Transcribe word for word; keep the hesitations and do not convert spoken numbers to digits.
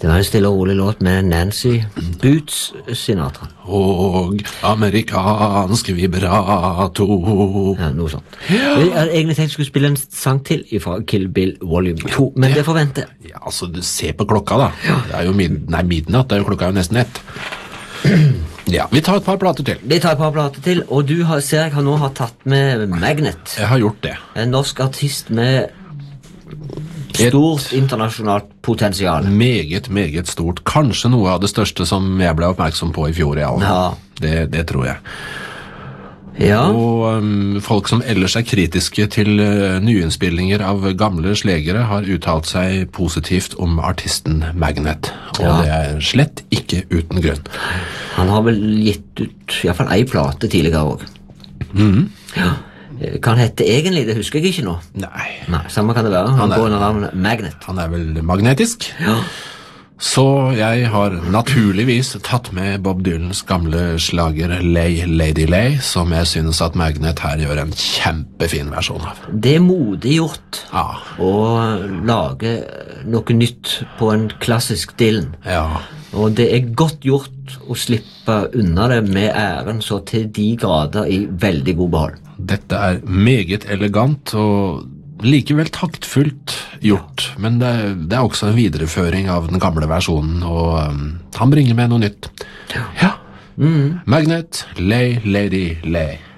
Det var en stille og rolig låt med Nancy Boots Sinatra. Og amerikansk vibrato. Ja, noe sånt. Jeg hadde egentlig tenkt jeg skulle spille en sang til fra Kill Bill Volume to, men det får vente. Ja, altså, du ser på klokka da. Det er jo mid nei, midnatt, det er jo klokka er jo nesten ett. Ja, vi tar et par plater til. Vi tar et par plater til, og du har, ser jeg har nå har tatt med Magnet. Jeg har gjort det. En norsk artist med stort et internasjonalt potensial. Meget, meget stort. Kanskje noe av det største som jeg ble oppmerksom på i fjor, ja. Ja. Det, det tror jeg. Ja. Og um, folk som ellers er kritiske til uh, nyinnspillinger av gamle slegere har uttalt seg positivt om artisten Magnet. Og Ja. det er slett ikke uten grunn. Han har vel gitt ut i hvert fall en plate tidligere også. Mhm. Ja. Hva han hette egentlig, det husker jeg ikke nå. Nei, Nei, samme kan det være. Han Han er- går under navnet Magnet. han er vel magnetisk. Ja. Så jeg har naturligvis tatt med Bob Dylans gamle slager Lay Lady Lay, som jeg synes at Magnet her gjør en kjempefin versjon av. Det er modig gjort Ja, å lage noe nytt på en klassisk Dylan. ja. Og det er godt gjort å slippe unna det med æren så til de grader i veldig god behold. Dette er meget elegant og likevel taktfullt gjort, men det er, det er også en videreføring av den gamle versjonen, og um, han bringer med noe nytt. Ja. Magnet, Lay Lady Lay.